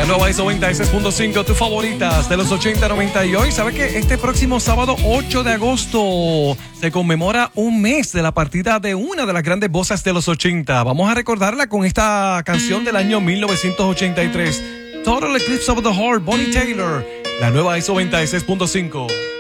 nueva ISO 96.5, tus favoritas de los 80, 90 y hoy. ¿Sabes que este próximo sábado 8 de agosto se conmemora un mes de la partida de una de las grandes voces de los 80? Vamos a recordarla con esta canción del año 1983. Total Eclipse of the Heart, Bonnie Tyler, la nueva ISO 96.5.